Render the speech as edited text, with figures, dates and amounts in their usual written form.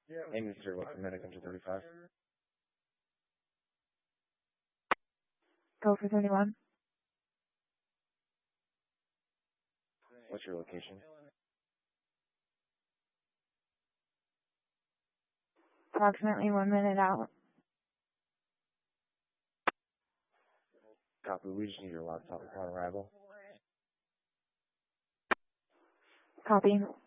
Amy 0 for medic under 35. Go for 31. What's your location? Approximately 1 minute out. Copy. We just need your laptop upon arrival. Copy.